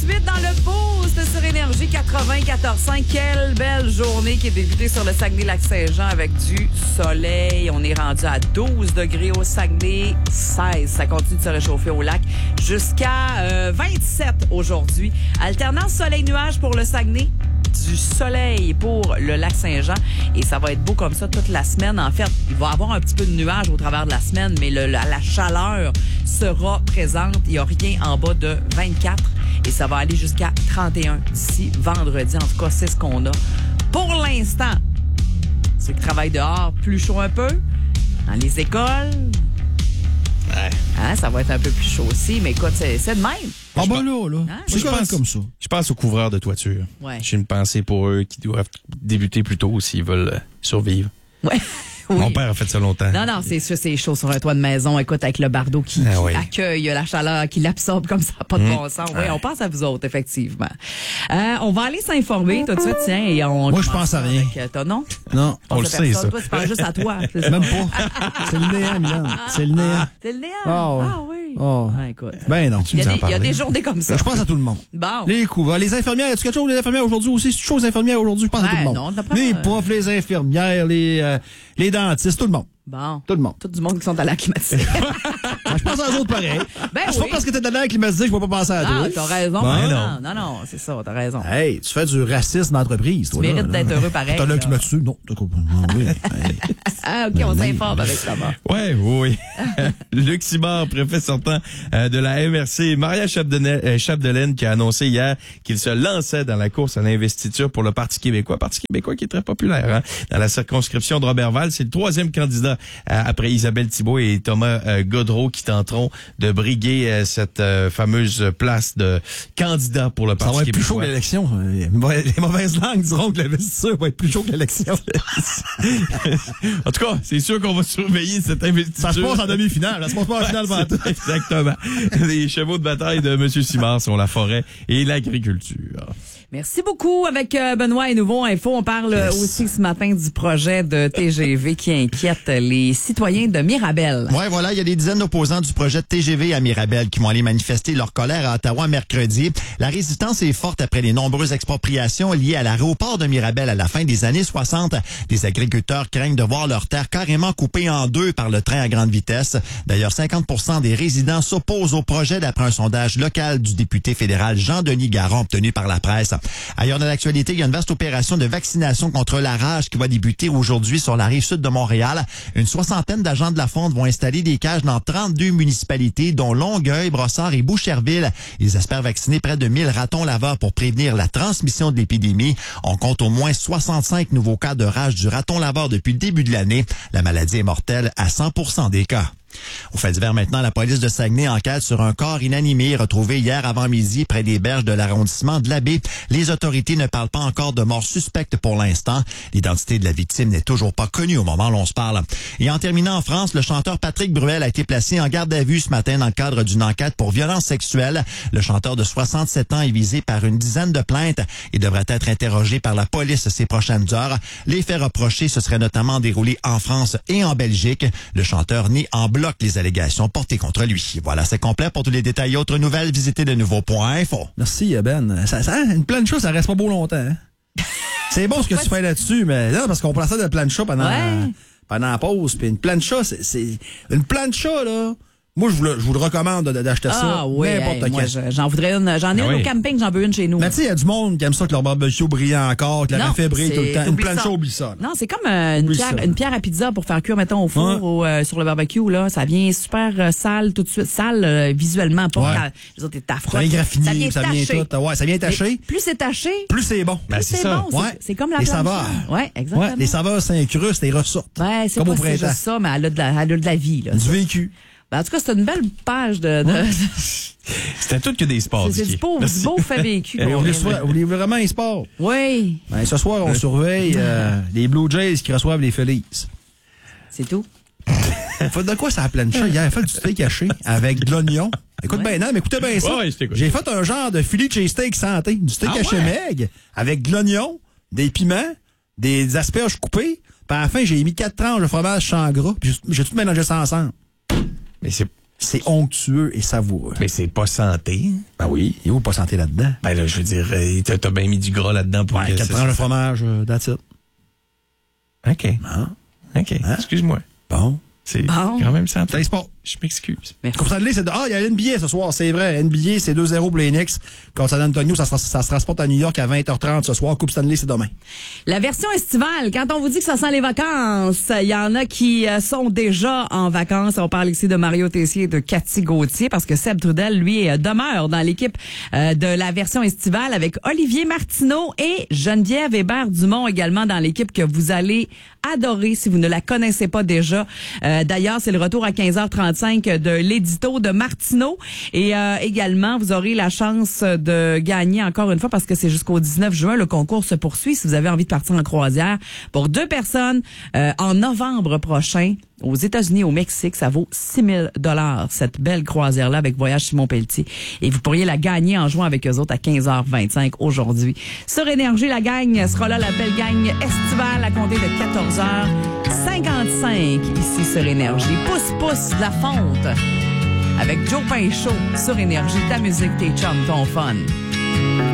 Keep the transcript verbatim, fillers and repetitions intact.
huit dans le boost sur Énergie quatre-vingt-quatorze cinq. Quelle belle journée qui est débutée sur le Saguenay-Lac-Saint-Jean avec du soleil. On est rendu à douze degrés au Saguenay, seize. Ça continue de se réchauffer au lac jusqu'à euh, vingt-sept aujourd'hui. Alternance soleil-nuage pour le Saguenay. Du soleil pour le lac Saint-Jean et ça va être beau comme ça toute la semaine. En fait, il va y avoir un petit peu de nuages au travers de la semaine, mais le, la, la chaleur sera présente. Il n'y a rien en bas de vingt-quatre et ça va aller jusqu'à trente et un d'ici vendredi. En tout cas, c'est ce qu'on a. Pour l'instant, ceux qui travaillent dehors, plus chaud un peu. Dans les écoles, ouais. hein, ça va être un peu plus chaud aussi, mais écoute, c'est, c'est de même. Ah ben là, là. Hein? C'est correct comme ça. Je pense aux couvreurs de toiture. Ouais. J'ai une pensée pour eux qui doivent débuter plus tôt s'ils veulent euh, survivre. Ouais. Oui. Mon père a fait ça longtemps. Non, non, c'est sûr, c'est chaud sur un toit de maison. Écoute, avec le bardeau qui, Ah qui oui. accueille la chaleur, qui l'absorbe comme ça, pas de Mmh. bon sens. Oui, on pense à vous autres, effectivement. Euh, on va aller s'informer tout de suite, tiens, et on... Moi, je pense à rien. Avec, euh, ton nom? Non. On le Pense à sait, personne. ça. Toi, tu penses juste à toi. C'est ça? Même pas. C'est le néant, Milan. C'est le néant. C'est le néant? Oh. Ah oui. Oh. Ah, écoute. Ben non. Il y, a nous en des, il y a parlais. des journées comme ça. Je pense à tout le monde. Bon. Les couvreurs, les infirmières, est-ce quelque chose les infirmières aujourd'hui aussi? C'est chose les infirmières aujourd'hui? Je pense à tout Ouais, le monde. non, d'après les moi, profs, les infirmières, les, euh, les dentistes, tout le monde. Bon. Tout le monde. Tout du monde qui sont à la climatisée. Je pense aux autres pareil. Ben c'est oui. pas parce que t'es dans l'air climatisé que je vais pas penser à Ah, toi. t'as raison. Ben non, non, non, c'est ça, t'as raison. Hey, tu fais du racisme d'entreprise, toi. Tu là, mérites là. d'être heureux pareil, T'as l'air là. climatisé? Non, t'as compris. Ah, oui. Hey. Ah, OK, on s'informe avec ça. va. Ouais, oui. Luc Simard, préfet sortant euh, de la M R C, Maria Chapdelaine, euh, Chapdelaine, qui a annoncé hier qu'il se lançait dans la course à l'investiture pour le Parti québécois. Parti québécois qui est très populaire, hein, dans la circonscription de Robertval. C'est le troisième candidat euh, après Isabelle Thibault et Thomas euh, Gaudreault qui tenteront de briguer euh, cette euh, fameuse place de candidat pour le Ça Parti va être plus québécois. chaud que l'élection. Les mauvaises langues diront que l'investiture va être plus chaud que l'élection. En tout cas, c'est sûr qu'on va surveiller cette investiture. Ça se passe en demi-finale. Ça se passe pas en finale Ouais, tout. c'est- Exactement. Les chevaux de bataille de M. Simard sont la forêt et l'agriculture. Merci beaucoup. Avec euh, Benoît et Nouveau Info, on parle euh, Yes. aussi ce matin du projet de T G V qui inquiète les citoyens de Mirabel. Ouais, voilà, il y a des dizaines d'opposants du projet de T G V à Mirabel qui vont aller manifester leur colère à Ottawa mercredi. La résistance est forte après les nombreuses expropriations liées à l'aéroport de Mirabel à la fin des années soixante. Des agriculteurs craignent de voir leurs terres carrément coupées en deux par le train à grande vitesse. D'ailleurs, cinquante pour cent des résidents s'opposent au projet d'après un sondage local du député fédéral Jean-Denis Garon obtenu par la presse. Ailleurs dans l'actualité, il y a une vaste opération de vaccination contre la rage qui va débuter aujourd'hui sur la rive sud de Montréal. Une soixantaine d'agents de la Fonde vont installer des cages dans trente-deux municipalités, dont Longueuil, Brossard et Boucherville. Ils espèrent vacciner près de mille ratons laveurs pour prévenir la transmission de l'épidémie. On compte au moins soixante-cinq nouveaux cas de rage du raton laveur depuis le début de l'année. La maladie est mortelle à cent pour cent des cas. Au fait divers maintenant, la police de Saguenay enquête sur un corps inanimé retrouvé hier avant-midi près des berges de l'arrondissement de l'Abbé. Les autorités ne parlent pas encore de mort suspecte pour l'instant. L'identité de la victime n'est toujours pas connue au moment où l'on se parle. Et en terminant en France, le chanteur Patrick Bruel a été placé en garde à vue ce matin dans le cadre d'une enquête pour violence sexuelle. Le chanteur de soixante-sept ans est visé par une dizaine de plaintes et devrait être interrogé par la police ces prochaines heures. Les faits reprochés se seraient notamment déroulés en France et en Belgique. Le chanteur nie en bloc les allégations portées contre lui. Voilà, c'est complet. Pour tous les détails et autres nouvelles, visitez de nouveau point info. Merci, Ben. Ça, ça, une plancha, ça reste pas beau longtemps. Hein? C'est bon ce que tu fais là-dessus, mais là, parce qu'on prend ça de plancha pendant, Ouais. pendant la pause. Puis une plancha, c'est, c'est une plancha, là. Moi, je vous le, je vous le recommande de- d'acheter ça. Ah oui, N'importe hey, quel. moi, je- j'en voudrais une. J'en ai Ah une oui. au camping, j'en veux une chez nous. Mais tu sais, il y a du monde qui aime ça que leur barbecue brille encore, que la Non, rafet brille tout le c'est- temps. Une oublie plancha, ça. oublie ça. Non, c'est comme euh, une, Oui, pierre, ça. une pierre à pizza pour faire cuire, mettons, au four Ouais. ou euh, sur le barbecue. Là, ça vient super euh, sale tout de suite. Sale euh, visuellement, pas Ouais. quand, je veux dire, t'es affreux. Ça vient graffiné, Ça vient ça vient taché. tout. Ouais, ça vient taché. Mais plus c'est taché, Plus c'est bon. Ben, plus c'est c'est ça. bon. C'est- Ouais. C'est comme la Les plancha. saveurs. Ouais, exactement. Ouais, les saveurs s'incrustent et ressortent. Ouais, c'est Comme pas au c'est printemps. juste ça, mais elle a de la, elle a de la vie. Là. Du vécu. Ben, en tout cas, c'est une belle page de... de C'était tout que des sports. c'est c'est du Dicky. beau, du Merci. beau fait vécu. Vous qu'on voulez, vient de- soit- vous voulez vraiment un sport? Oui, Ben, ce soir, on surveille euh, les Blue Jays qui reçoivent les Phillies. c'est tout. Fait de quoi ça a plein de chat? Hier, fait du steak haché avec de l'oignon. Écoute Ouais. bien, non, mais écoutez bien ça. Ouais, ouais, je t'écoute. J'ai fait un genre de Philly cheesesteak santé, du steak Ah haché ouais? maigre avec de l'oignon, des piments, des asperges coupées. Puis à la fin, j'ai mis quatre tranches de fromage sans gras, puis j'ai j'ai tout mélangé ça ensemble. Mais c'est C'est onctueux et savoureux. Mais c'est pas santé. Ben oui, il n'y a pas santé là-dedans. Ben là, je veux dire, euh, t'as, t'as bien mis du gras là-dedans pour Ouais, que quatre ça- tranches de fromage, euh, that's it. OK. Ah, OK. Hein? Excuse-moi. bon. C'est Bon. quand même santé. Ça se passe. Je m'excuse. Coupe Stanley, c'est de... Ah, il y a N B A ce soir, c'est vrai. N B A, c'est deux zéro pour les Knicks. Contre San Antonio, ça se, ça se transporte à New York à vingt heures trente ce soir. Coupe Stanley, c'est demain. La version estivale, quand on vous dit que ça sent les vacances, il y en a qui euh, sont déjà en vacances. On parle ici de Mario Tessier et de Cathy Gauthier parce que Seb Trudel, lui, euh, demeure dans l'équipe euh, de la version estivale avec Olivier Martineau et Geneviève Hébert-Dumont également dans l'équipe que vous allez adorer si vous ne la connaissez pas déjà. Euh, d'ailleurs, c'est le retour à quinze heures trente-cinq de l'édito de Martineau. Et euh, également, vous aurez la chance de gagner encore une fois parce que c'est jusqu'au dix-neuf juin. Le concours se poursuit. Si vous avez envie de partir en croisière pour deux personnes euh, en novembre prochain aux États-Unis, au Mexique, ça vaut six mille dollars cette belle croisière-là avec Voyage Simon Pelletier. Et vous pourriez la gagner en jouant avec eux autres à quinze heures vingt-cinq aujourd'hui. Sur Énergie, la gang sera là, la belle gang estivale à compter de quatorze heures cinquante-cinq ici sur Énergie. Pousse, pousse de la fonte avec Joe Pinchot sur Énergie. Ta musique, tes chums, ton fun.